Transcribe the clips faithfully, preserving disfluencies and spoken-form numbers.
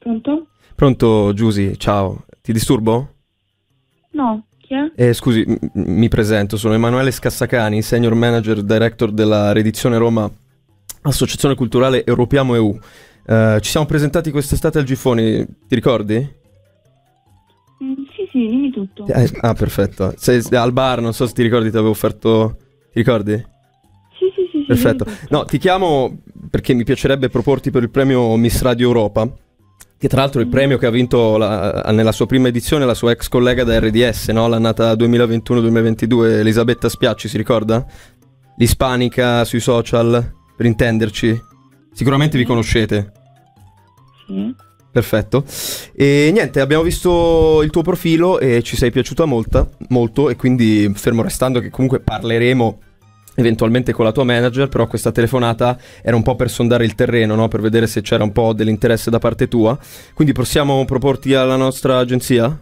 Pronto? Pronto, Giusy, ciao. Ti disturbo? No, chi è? Eh, scusi, m- mi presento, sono Emanuele Scassacani, Senior Manager Director della Redizione Roma, Associazione Culturale Europiamo E U. Eh, ci siamo presentati quest'estate al Gifoni, ti ricordi? Mm, sì, sì, dimmi tutto. Eh, ah, perfetto. Sei al bar, non so se ti ricordi, ti avevo offerto... Ti ricordi? Sì, sì, sì, sì. Perfetto. dimmi tutto. No, ti chiamo perché mi piacerebbe proporti per il premio Miss Radio Europa, che tra l'altro è il premio che ha vinto la- nella sua prima edizione la sua ex collega da R D S, no? L'annata duemilaventuno duemilaventidue, Elisabetta Spiacci, si ricorda? L'ispanica sui social, per intenderci. Sicuramente vi conoscete. Sì. Perfetto. E niente, abbiamo visto il tuo profilo e ci sei piaciuta molta, molto, e quindi fermo restando che comunque parleremo eventualmente con la tua manager, però questa telefonata era un po' per sondare il terreno, no? Per vedere se c'era un po' dell'interesse da parte tua. Quindi possiamo proporti alla nostra agenzia?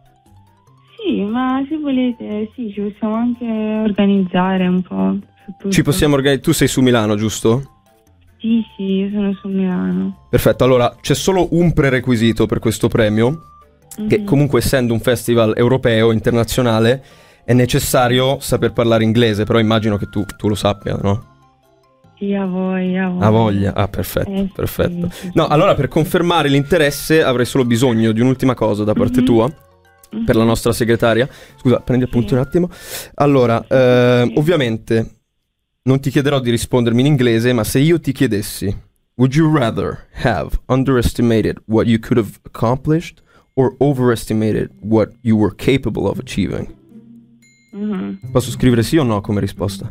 Sì, ma se volete, sì, ci possiamo anche organizzare un po'. su tutto. Ci possiamo organizzare. Tu sei su Milano, giusto? Sì, sì, io sono su Milano. Perfetto, allora c'è solo un prerequisito per questo premio, che Mhm. comunque essendo un festival europeo, internazionale, è necessario saper parlare inglese, però immagino che tu, tu lo sappia, no? Sì, a voi, a voi. Ha voglia? Ah, perfetto, Eh, sì, perfetto. sì, No, sì. allora per confermare l'interesse avrei solo bisogno di un'ultima cosa da parte Mhm. tua, Mhm. per la nostra segretaria. Scusa, prendi appunto Sì. un attimo. Allora, Sì, eh, sì. ovviamente non ti chiederò di rispondermi in inglese, ma se io ti chiedessi, would you rather have underestimated what you could have accomplished or overestimated what you were capable of achieving? Mhm. Posso scrivere sì o no come risposta?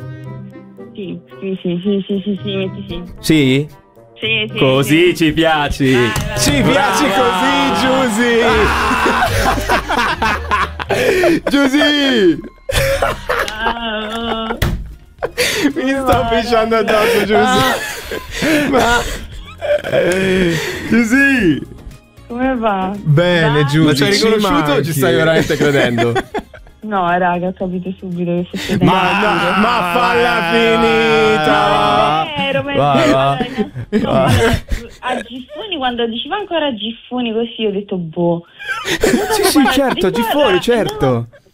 Sì, sì, sì, sì, sì, sì, sì, metti sì. Sì? Sì, sì, Così sì. ci piaci! Ci piaci così, Giusy! Giusy! Ah, Mi sto pisciando addosso, Giusy! Ma... Giusy! come va? Bene, Dai. Giusy, Ma ci hai riconosciuto o manchi? ci stai veramente credendo? No, raga, ho capito subito che fosse Ma, no, ma falla finita! Non è vero, ma è Va, vero. va. Allora, no, Va. a Giffoni, quando diceva ancora Giffoni così, ho detto boh. Sì, sì, certo, Giffoni, certo!